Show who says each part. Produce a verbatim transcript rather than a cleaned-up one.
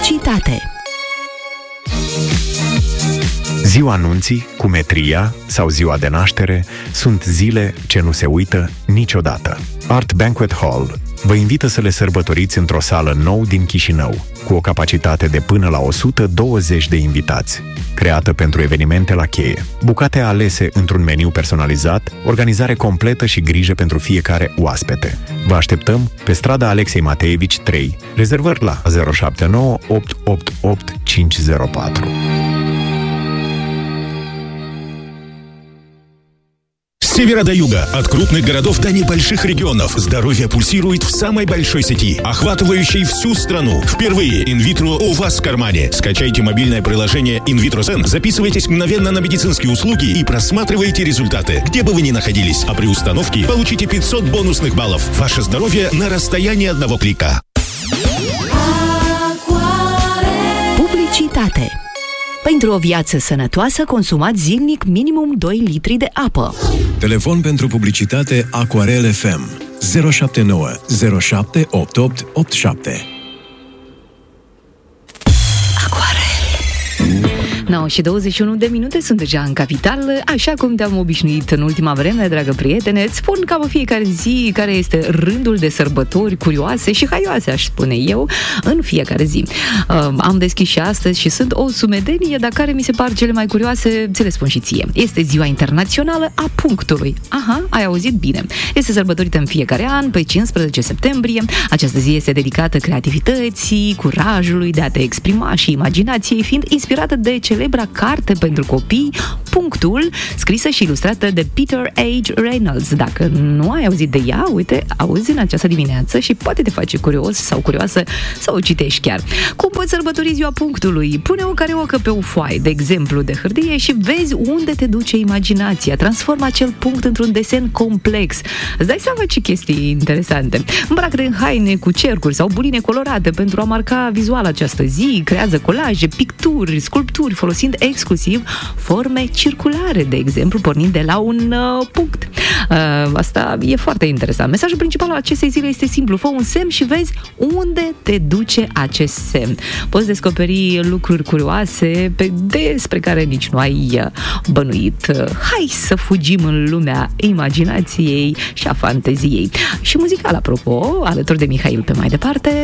Speaker 1: Publicitate.
Speaker 2: Ziua anunții, cumetria sau ziua de naștere sunt zile ce nu se uită niciodată. Art Banquet Hall vă invită să le sărbătoriți într-o sală nou din Chișinău, cu o capacitate de până la o sută douăzeci de invitați. Creată pentru evenimente la cheie, bucate alese într-un meniu personalizat, organizare completă și grijă pentru fiecare oaspete. Vă așteptăm pe strada Alexei Mateevici trei, rezervări la zero șapte nouă opt opt opt cinci zero patru.
Speaker 3: С севера до юга, от крупных городов до небольших регионов, здоровье пульсирует в самой большой сети, охватывающей всю страну. Впервые инвитро у вас в кармане. Скачайте мобильное приложение InVitroZen, записывайтесь мгновенно на медицинские услуги и просматривайте результаты, где бы вы ни находились. А при установке получите пятьсот бонусных баллов. Ваше здоровье на расстоянии одного клика.
Speaker 1: Publicitate. Pentru o viață sănătoasă, consumați zilnic minimum doi litri de apă.
Speaker 4: Telefon pentru publicitate Aquarel F M zero șapte nouă zero șapte opt opt opt șapte.
Speaker 5: nouă și douăzeci și unu de minute, sunt deja în capitală, așa cum te-am obișnuit în ultima vreme, dragă prietene, îți spun ca pe fiecare zi care este rândul de sărbători curioase și haioase, aș spune eu, în fiecare zi. Uh, am deschis și astăzi și sunt o sumedenie, dar care mi se par cele mai curioase, ți le spun și ție. Este Ziua Internațională a Punctului. Aha, ai auzit bine. Este sărbătorită în fiecare an, pe cincisprezece septembrie. Această zi este dedicată creativității, curajului de a te exprima și imaginației, fiind inspirată de celebra carte pentru copii, Punctul, scrisă și ilustrată de Peter H. Reynolds. Dacă nu ai auzit de ea, uite, auzi în această dimineață și poate te face curios sau curioasă să o citești chiar. Cum poți sărbători Ziua Punctului? Pune o cariocă pe o foaie, de exemplu, de hârtie și vezi unde te duce imaginația. Transformă acel punct într-un desen complex. Îți dai seama ce chestii interesante. Îmbracă-te în haine cu cercuri sau buline colorate pentru a marca vizual această zi. Creează colaje, picturi, sculpturi, folosind exclusiv forme circulare, de exemplu, pornind de la un uh, punct. Uh, asta e foarte interesant. Mesajul principal al acestei zile este simplu. Fă un semn și vezi unde te duce acest semn. Poți descoperi lucruri curioase pe despre care nici nu ai uh, bănuit. Uh, hai să fugim în lumea imaginației și a fanteziei. Și muzical, apropo, alături de Mihail pe mai departe.